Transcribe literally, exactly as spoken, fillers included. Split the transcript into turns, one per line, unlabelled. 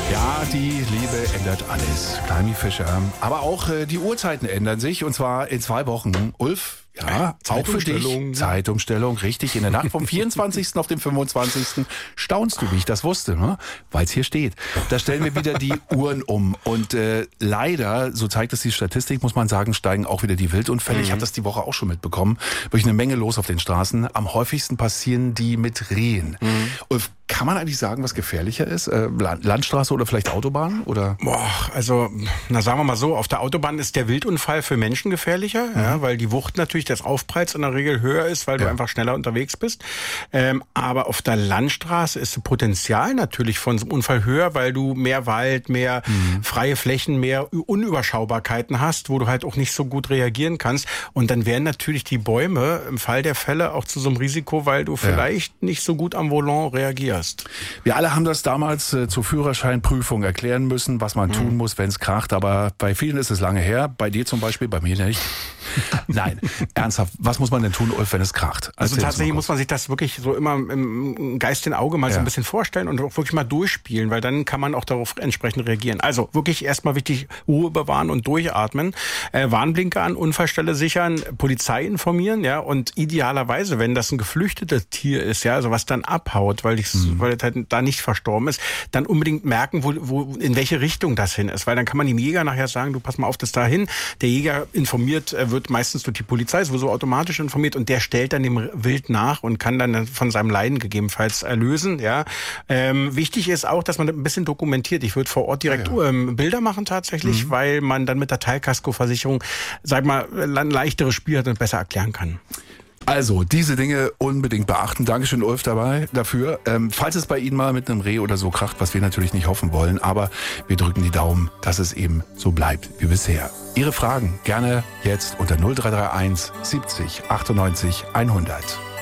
Ja, die Liebe ändert alles. Kleimi Fischer. Aber auch äh, die Uhrzeiten ändern sich und zwar in zwei Wochen. Ulf? Ja, auch für dich. Zeitumstellung, richtig. In der Nacht vom vierundzwanzigsten auf den fünfundzwanzigsten staunst du, wie ich das wusste, ne? Weil es hier steht. Da stellen wir wieder die Uhren um. Und äh, leider, so zeigt es die Statistik, muss man sagen, steigen auch wieder die Wildunfälle. Mhm. Ich habe das die Woche auch schon mitbekommen. Wirklich eine Menge los auf den Straßen. Am häufigsten passieren die mit Rehen. Mhm. Ulf, kann man eigentlich sagen, was gefährlicher ist? Äh, Landstraße oder vielleicht Autobahn? Oder?
Boah, also, na sagen wir mal so, auf der Autobahn ist der Wildunfall für Menschen gefährlicher, mhm. ja, weil die Wucht natürlich des Aufpralls in der Regel höher ist, weil ja. du einfach schneller unterwegs bist. Ähm, aber auf der Landstraße ist das Potenzial natürlich von so einem Unfall höher, weil du mehr Wald, mehr mhm. freie Flächen, mehr Unüberschaubarkeiten hast, wo du halt auch nicht so gut reagieren kannst. Und dann wären natürlich die Bäume im Fall der Fälle auch zu so einem Risiko, weil du vielleicht ja. nicht so gut am Volant reagierst.
Wir alle haben das damals äh, zur Führerscheinprüfung erklären müssen, was man mhm. tun muss, wenn es kracht. Aber bei vielen ist es lange her. Bei dir zum Beispiel, bei mir nicht. Nein, ernsthaft, was muss man denn tun, Ulf, wenn es kracht?
Also tatsächlich muss man sich das wirklich so immer im Geist, im Auge mal ja. so ein bisschen vorstellen und auch wirklich mal durchspielen, weil dann kann man auch darauf entsprechend reagieren. Also wirklich erstmal wichtig, Ruhe bewahren und durchatmen, äh, Warnblinker an, Unfallstelle sichern, Polizei informieren, ja, und idealerweise, wenn das ein geflüchtetes Tier ist, ja, also was dann abhaut, weil ich mhm. weil es halt da nicht verstorben ist, dann unbedingt merken, wo, wo in welche Richtung das hin ist, weil dann kann man dem Jäger nachher sagen, du pass mal auf, das dahin. Der Jäger informiert, äh, wird meistens durch die Polizei sowieso automatisch informiert und der stellt dann dem Wild nach und kann dann von seinem Leiden gegebenenfalls erlösen. Ja, ähm, wichtig ist auch, dass man das ein bisschen dokumentiert. Ich würde vor Ort direkt ja. ähm, Bilder machen tatsächlich, mhm. weil man dann mit der Teilkaskoversicherung, sag mal, ein leichteres Spiel hat und besser erklären kann.
Also, diese Dinge unbedingt beachten. Dankeschön, Ulf, dabei dafür. Ähm, falls es bei Ihnen mal mit einem Reh oder so kracht, was wir natürlich nicht hoffen wollen, aber wir drücken die Daumen, dass es eben so bleibt wie bisher. Ihre Fragen gerne jetzt unter null drei drei eins siebzig achtundneunzig hundert.